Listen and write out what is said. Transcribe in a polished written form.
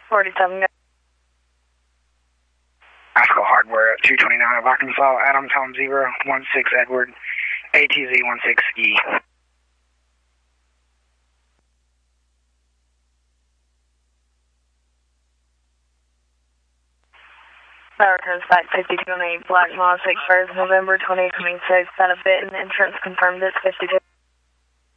47. Asco Hardware at 229 of Arkansas, Adams Helm 016 Edward, ATZ16E. That returns back 52 on 8 Black Moss 6 November 2026. Benefit and insurance confirmed it's 52.